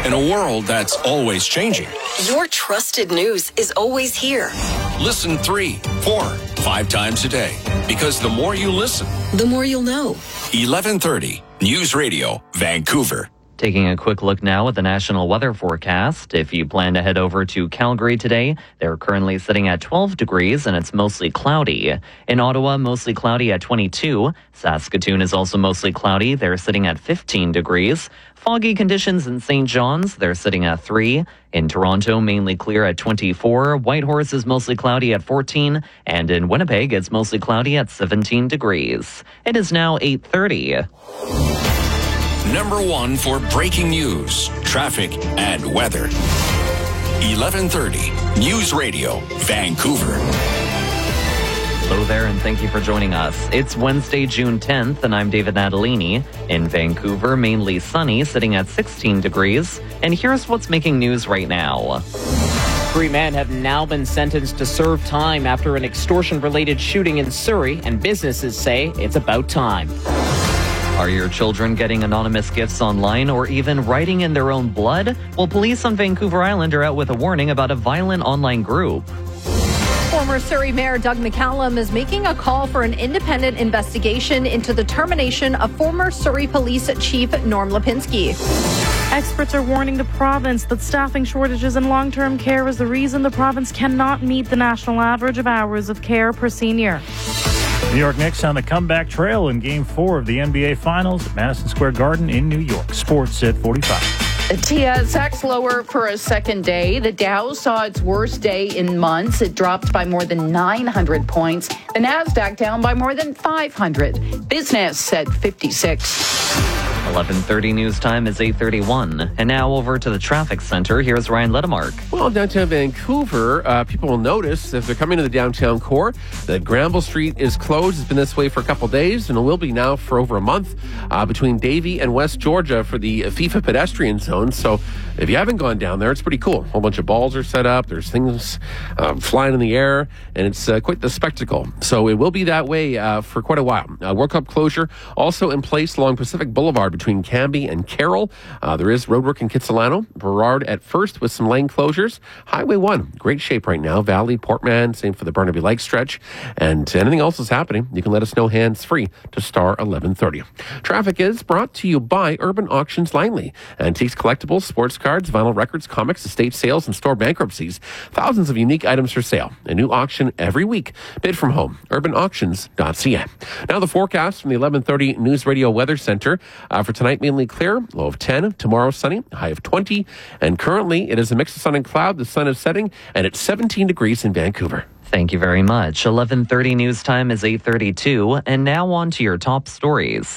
in a world that's always changing. Your trusted news is always here. Listen 3, 4, 5 times a day. Because the more you listen, the more you'll know. 1130 News Radio, Vancouver. Taking a quick look now at the national weather forecast. If you plan to head over to Calgary today, they're currently sitting at 12 degrees and it's mostly cloudy. In Ottawa, mostly cloudy at 22. Saskatoon is also mostly cloudy. They're sitting at 15 degrees. Foggy conditions in St. John's. They're sitting at 3. In Toronto, mainly clear at 24. Whitehorse is mostly cloudy at 14. And in Winnipeg, it's mostly cloudy at 17 degrees. It is now 8:30. Number 1 for breaking news, traffic, and weather. 1130 News Radio, Vancouver. Hello there, and thank you for joining us. It's Wednesday, June 10th, and I'm David Natalini. In Vancouver, mainly sunny, sitting at 16 degrees. And here's what's making news right now. 3 men have now been sentenced to serve time after an extortion-related shooting in Surrey, and businesses say it's about time. Are your children getting anonymous gifts online or even writing in their own blood? Well, police on Vancouver Island are out with a warning about a violent online group. Former Surrey Mayor Doug McCallum is making a call for an independent investigation into the termination of former Surrey Police Chief Norm Lipinski. Experts are warning the province that staffing shortages in long-term care is the reason the province cannot meet the national average of hours of care per senior. New York Knicks on the comeback trail in Game 4 of the NBA Finals at Madison Square Garden in New York. Sports at 45. Tia, stocks lower for a second day. The Dow saw its worst day in months. It dropped by more than 900 points. The Nasdaq down by more than 500. Business at 56. 11:30 news time is 8:31. And now over to the traffic center. Here's Ryan Ledemark. Well, downtown Vancouver, people will notice if they're coming to the downtown core that Granville Street is closed. It's been this way for a couple days, and it will be now for over a month between Davie and West Georgia for the FIFA pedestrian zone. So if you haven't gone down there, it's pretty cool. A whole bunch of balls are set up. There's things flying in the air, and it's quite the spectacle. So it will be that way for quite a while. World Cup closure also in place along Pacific Boulevard between Cambie and Carroll. There is roadwork in Kitsilano. Burrard at first with some lane closures. Highway 1, great shape right now. Valley, Portman, same for the Burnaby Lake stretch. And anything else is happening, you can let us know hands-free to star 1130. Traffic is brought to you by Urban Auctions Langley. Antiques, collectibles, sports cards, vinyl records, comics, estate sales, and store bankruptcies. Thousands of unique items for sale. A new auction every week. Bid from home. urbanauctions.ca. Now the forecast from the 1130 News Radio Weather Center. For tonight, mainly clear, low of 10. Tomorrow, sunny, high of 20. And currently, it is a mix of sun and cloud. The sun is setting, and it's 17 degrees in Vancouver. Thank you very much. 11:30 news time is 8:32. And now on to your top stories.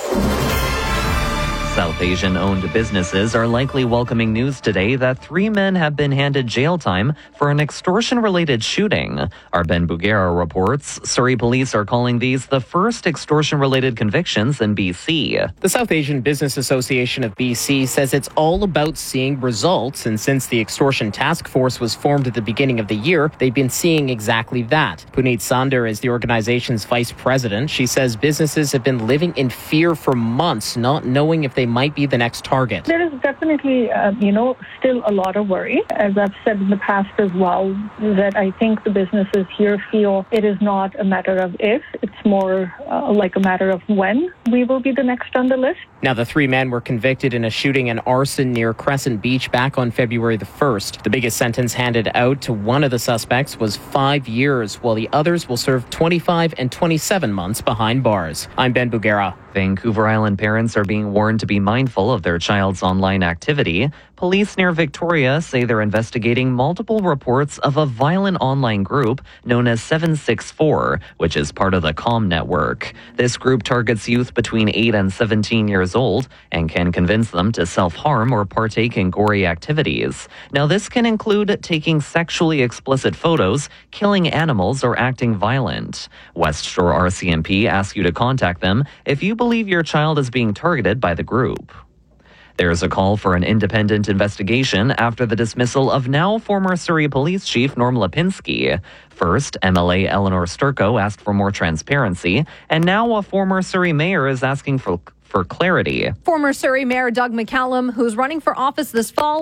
South Asian-owned businesses are likely welcoming news today that 3 men have been handed jail time for an extortion-related shooting. Our Ben Bugera reports Surrey police are calling these the first extortion-related convictions in BC. The South Asian Business Association of BC says it's all about seeing results, and since the extortion task force was formed at the beginning of the year, they've been seeing exactly that. Puneet Sander is the organization's vice president. She says businesses have been living in fear for months, not knowing if they might be the next target. There is definitely, still a lot of worry. As I've said in the past as well, that I think the businesses here feel it is not a matter of if, it's more like a matter of when we will be the next on the list. Now, the 3 men were convicted in a shooting and arson near Crescent Beach back on February the 1st. The biggest sentence handed out to one of the suspects was 5 years, while the others will serve 25 and 27 months behind bars. I'm Ben Bugera. Vancouver Island parents are being warned to be mindful of their child's online activity. Police near Victoria say they're investigating multiple reports of a violent online group known as 764, which is part of the Calm network. This group targets youth between 8 and 17 years old and can convince them to self-harm or partake in gory activities. Now, this can include taking sexually explicit photos, killing animals, or acting violent. West Shore RCMP asks you to contact them if you believe your child is being targeted by the group. There's a call for an independent investigation after the dismissal of now former Surrey Police Chief Norm Lipinski. First, MLA Eleanor Sturko asked for more transparency, and now a former Surrey mayor is asking for clarity. Former Surrey Mayor Doug McCallum, who's running for office this fall,